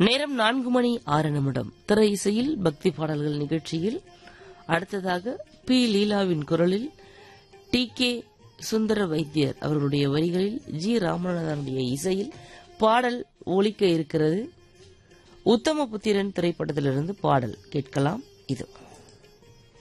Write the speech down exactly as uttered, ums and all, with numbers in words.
நேரம் நான்கு மணி ஆறு நிமிடம். திரை இசையில் பக்தி பாடல்கள் நிகழ்ச்சியில் அடுத்ததாக பி லீலாவின் குரலில் டி கே சுந்தர வைத்தியர் அவர்களுடைய வரிகளில் ஜி ராமநாதனுடைய இசையில் பாடல் ஒலிக்க இருக்கிறது. உத்தமபுத்திரன் திரைப்படத்திலிருந்து பாடல் கேட்கலாம். இது